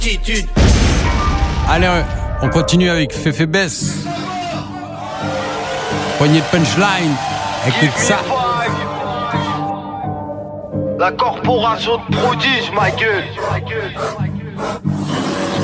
Attitude. Allez, on continue avec Féfé Bess. Poignée de punchline. Écoute ça. La corporation de prodige, ma gueule.